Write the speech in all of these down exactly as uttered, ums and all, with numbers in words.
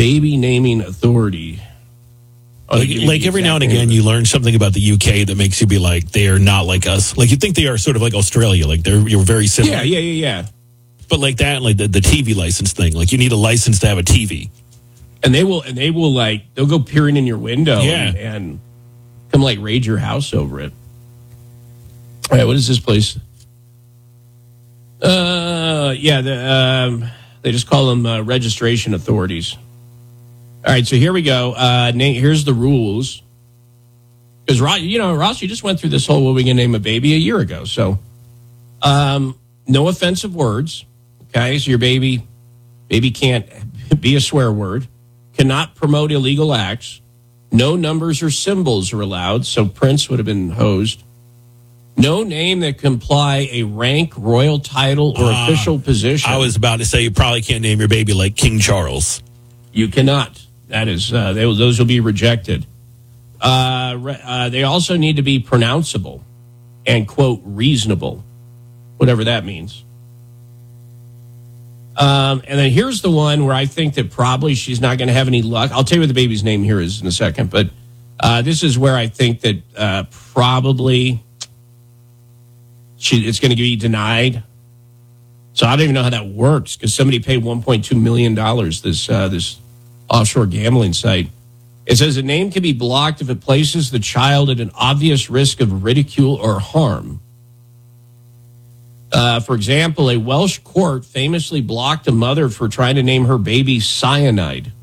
Baby Naming Authority. Oh, like like every now and again, you learn something about the U K that makes you be like, they are not like us. Like you think they are sort of like Australia. Like they're you're very similar. Yeah, yeah, yeah, yeah. But like that, like the, the T V license thing. Like you need a license to have a T V. And they will, and they will like, they'll go peering in your window yeah. and, and come like raid your house over it. All right, what is this place? Uh, yeah, the, um, they just call them uh, registration authorities. All right, so here we go. Uh, na- here's the rules. Because, you know, Ross, you just went through this whole what we can name a baby a year ago. So, um, no offensive words. Okay, so your baby, baby can't be a swear word. Cannot promote illegal acts. No numbers or symbols are allowed. So Prince would have been hosed. No name that can imply a rank, royal title, or uh, official position. I was about to say you probably can't name your baby like King Charles. You cannot. That is, uh, they, those will be rejected. Uh, uh, they also need to be pronounceable and, quote, reasonable, whatever that means. Um, and then here's the one where I think that probably she's not going to have any luck. I'll tell you what the baby's name here is in a second, but uh, this is where I think that uh, probably she, it's going to be denied. So I don't even know how that works because somebody paid one point two million dollars this uh, this offshore gambling site. It says a name can be blocked if it places the child at an obvious risk of ridicule or harm. Uh, for example, a Welsh court famously blocked a mother for trying to name her baby Cyanide.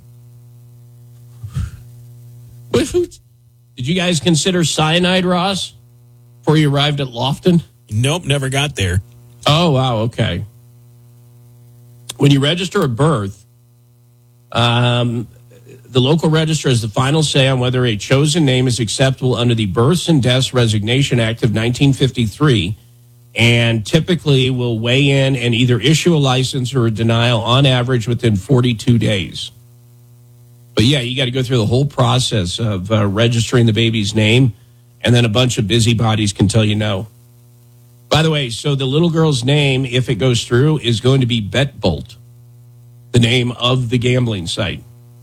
Did you guys consider cyanide, Ross, before you arrived at Lofton? Nope, never got there. Oh, wow, okay. When you register a birth, um, the local registrar has the final say on whether a chosen name is acceptable under the Births and Deaths Resignation Act of nineteen fifty-three, and typically will weigh in and either issue a license or a denial on average within forty-two days. But yeah, you got to go through the whole process of uh, registering the baby's name, and then a bunch of busybodies can tell you no. By the way, so the little girl's name, if it goes through, is going to be BetBolt, the name of the gambling site.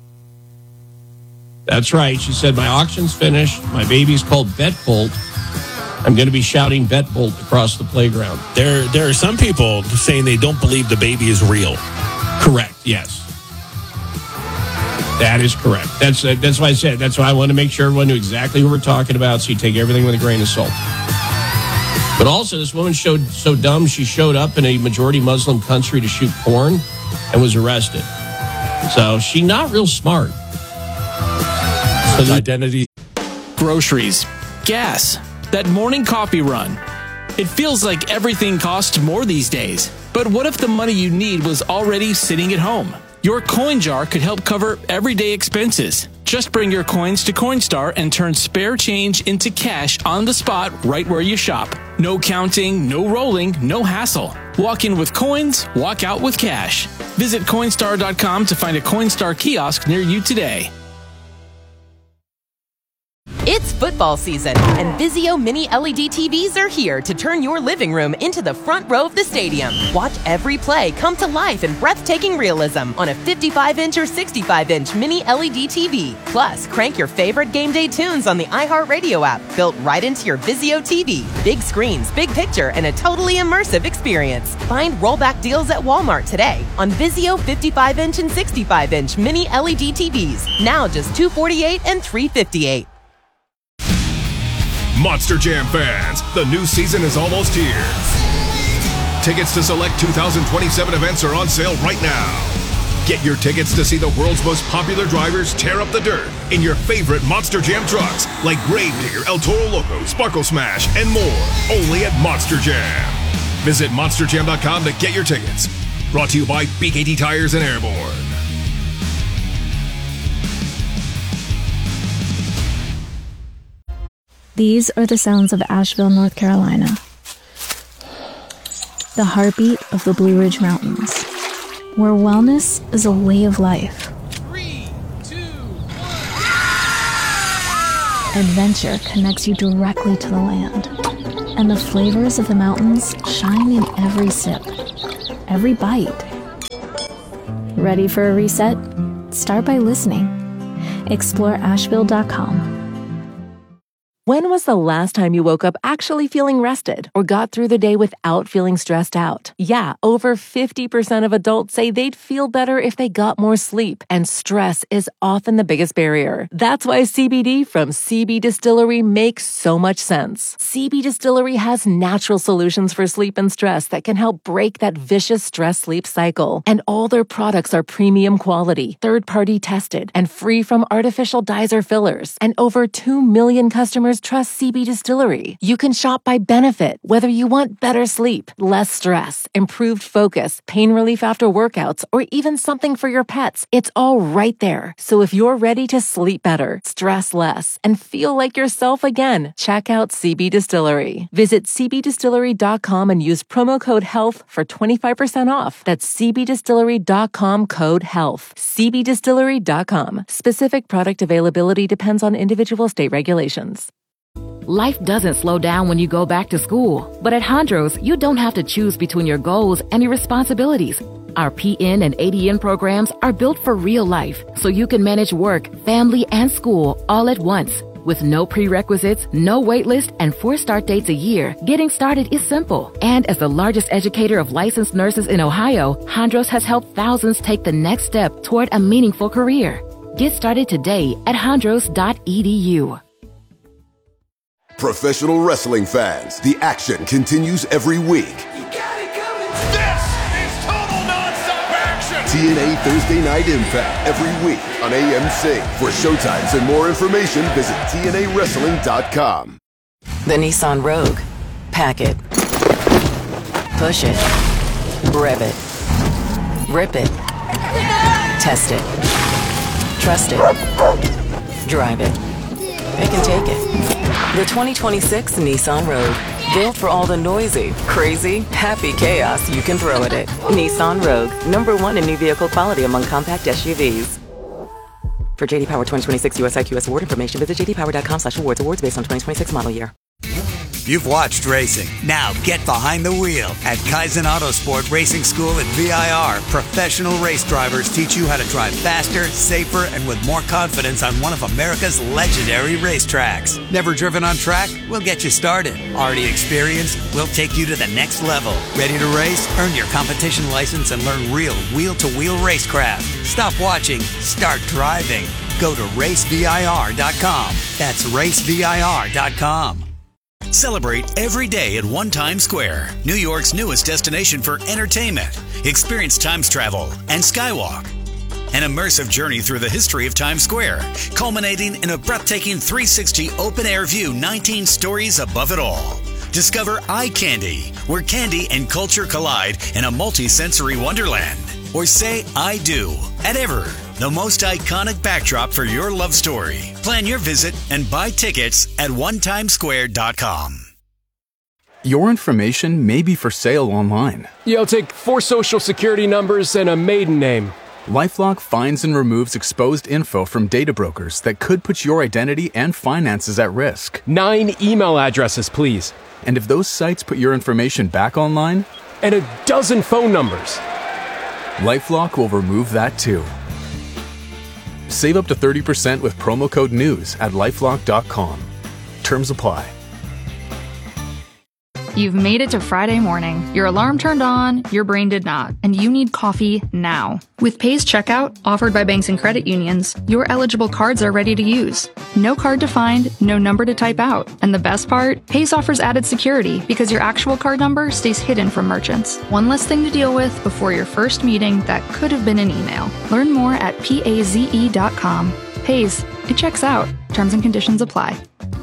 That's right. She said, my auction's finished. My baby's called BetBolt. I'm going to be shouting BetBolt across the playground. There, there are some people saying they don't believe the baby is real. Correct, yes. That is correct. That's uh, that's why I said, that's why I want to make sure everyone knew exactly who we're talking about, so you take everything with a grain of salt. But also, this woman showed so dumb, she showed up in a majority Muslim country to shoot porn and was arrested. So she not real smart. So the identity. Groceries, gas, that morning coffee run. It feels like everything costs more these days. But what if the money you need was already sitting at home? Your coin jar could help cover everyday expenses. Just bring your coins to Coinstar and turn spare change into cash on the spot right where you shop. No counting, no rolling, no hassle. Walk in with coins, walk out with cash. Visit Coinstar dot com to find a Coinstar kiosk near you today. It's football season, and Vizio Mini L E D T Vs are here to turn your living room into the front row of the stadium. Watch every play come to life in breathtaking realism on a fifty-five inch or sixty-five inch Mini L E D T V. Plus, crank your favorite game day tunes on the iHeartRadio app, built right into your Vizio T V. Big screens, big picture, and a totally immersive experience. Find rollback deals at Walmart today on Vizio fifty-five inch and sixty-five inch Mini L E D T Vs. Now just two hundred forty-eight dollars and three hundred fifty-eight dollars. Monster Jam fans, the new season is almost here. Tickets to select two thousand twenty-seven events are on sale right now. Get your tickets to see the world's most popular drivers tear up the dirt in your favorite Monster Jam trucks like Gravedigger, El Toro Loco, Sparkle Smash, and more, only at Monster Jam. Visit monster jam dot com to get your tickets. Brought to you by B K T Tires and Airborne. These are the sounds of Asheville, North Carolina. The heartbeat of the Blue Ridge Mountains, where wellness is a way of life. Three, two, one. Adventure connects you directly to the land, and the flavors of the mountains shine in every sip, every bite. Ready for a reset? Start by listening. Explore Asheville dot com. When was the last time you woke up actually feeling rested or got through the day without feeling stressed out? Yeah, over fifty percent of adults say they'd feel better if they got more sleep, and stress is often the biggest barrier. That's why C B D from C B Distillery makes so much sense. C B Distillery has natural solutions for sleep and stress that can help break that vicious stress-sleep cycle. And all their products are premium quality, third-party tested, and free from artificial dyes or fillers. And over two million customers trust C B Distillery. You can shop by benefit, whether you want better sleep, less stress, improved focus, pain relief after workouts, or even something for your pets. It's all right there. So if you're ready to sleep better, stress less, and feel like yourself again, check out C B Distillery. Visit C B distillery dot com and use promo code HEALTH for twenty-five percent off. That's C B distillery dot com code HEALTH. C B distillery dot com. Specific product availability depends on individual state regulations. Life doesn't slow down when you go back to school, but at Hondros, you don't have to choose between your goals and your responsibilities. Our P N and A D N programs are built for real life, so you can manage work, family, and school all at once. With no prerequisites, no wait list, and four start dates a year, getting started is simple. And as the largest educator of licensed nurses in Ohio, Hondros has helped thousands take the next step toward a meaningful career. Get started today at hondros dot e d u. Professional wrestling fans, the action continues every week. You got it coming. This is total nonstop action. T N A Thursday Night Impact every week on A M C. For showtimes and more information, visit T N A wrestling dot com. The Nissan Rogue. Pack it. Push it. Rev it. Rip it. Test it. Trust it. Drive it. It can take it. The twenty twenty-six Nissan Rogue. Built for all the noisy, crazy, happy chaos you can throw at it. Nissan Rogue. Number one in new vehicle quality among compact S U Vs. For J D Power twenty twenty-six U S I Q S award information, visit j d power dot com slash awards. Awards based on twenty twenty-six model year. You've watched racing. Now get behind the wheel. At Kaizen Autosport Racing School at V I R, professional race drivers teach you how to drive faster, safer, and with more confidence on one of America's legendary racetracks. Never driven on track? We'll get you started. Already experienced? We'll take you to the next level. Ready to race? Earn your competition license and learn real wheel-to-wheel racecraft. Stop watching. Start driving. Go to race V I R dot com. That's race V I R dot com. Celebrate every day at One Times Square, New York's newest destination for entertainment. Experience Times Travel and Skywalk, an immersive journey through the history of Times Square, culminating in a breathtaking three sixty open-air view, nineteen stories above it all. Discover Eye Candy, where candy and culture collide in a multi-sensory wonderland. Or say I do at Ever, the most iconic backdrop for your love story. Plan your visit and buy tickets at one times square dot com. Your information may be for sale online. Yeah, I'll take four social security numbers and a maiden name. LifeLock finds and removes exposed info from data brokers that could put your identity and finances at risk. Nine email addresses, please. And if those sites put your information back online? And a dozen phone numbers. LifeLock will remove that too. Save up to thirty percent with promo code NEWS at lifelock dot com. Terms apply. You've made it to Friday morning. Your alarm turned on, your brain did not, and you need coffee now. With Pay's Checkout, offered by banks and credit unions, your eligible cards are ready to use. No card to find, no number to type out. And the best part? Pay's offers added security because your actual card number stays hidden from merchants. One less thing to deal with before your first meeting that could have been an email. Learn more at paze dot com. Pay's, it checks out. Terms and conditions apply.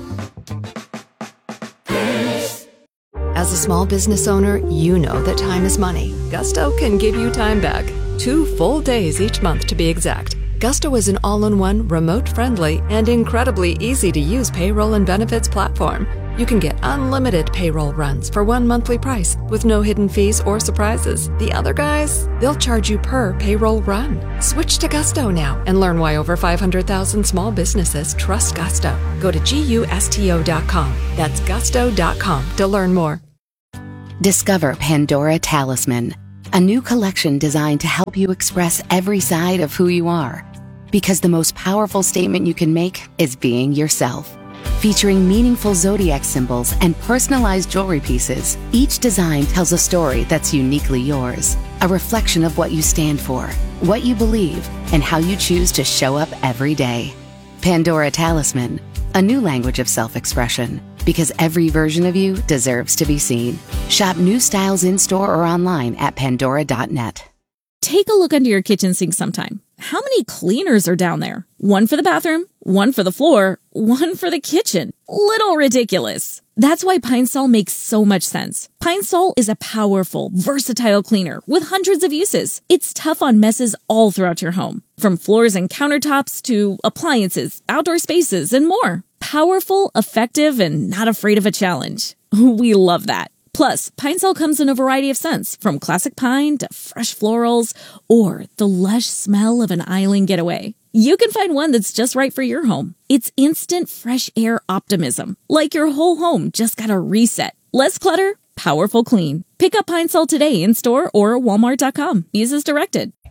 As a small business owner, you know that time is money. Gusto can give you time back. Two full days each month to be exact. Gusto is an all-in-one, remote-friendly, and incredibly easy-to-use payroll and benefits platform. You can get unlimited payroll runs for one monthly price with no hidden fees or surprises. The other guys, they'll charge you per payroll run. Switch to Gusto now and learn why over five hundred thousand small businesses trust Gusto. Go to gusto dot com. That's gusto dot com to learn more. Discover Pandora Talisman, a new collection designed to help you express every side of who you are. Because the most powerful statement you can make is being yourself. Featuring meaningful zodiac symbols and personalized jewelry pieces, each design tells a story that's uniquely yours. A reflection of what you stand for, what you believe, and how you choose to show up every day. Pandora Talisman, a new language of self-expression. Because every version of you deserves to be seen. Shop new styles in-store or online at pandora dot net. Take a look under your kitchen sink sometime. How many cleaners are down there? One for the bathroom, one for the floor, one for the kitchen. Little ridiculous. That's why Pine Sol makes so much sense. Pine Sol is a powerful, versatile cleaner with hundreds of uses. It's tough on messes all throughout your home, from floors and countertops to appliances, outdoor spaces, and more. Powerful, effective, and not afraid of a challenge. We love that. Plus, Pine Sol comes in a variety of scents, from classic pine to fresh florals, or the lush smell of an island getaway. You can find one that's just right for your home. It's instant fresh air optimism, like your whole home just got a reset. Less clutter, powerful clean. Pick up Pine Sol today in store or walmart dot com. Use as directed.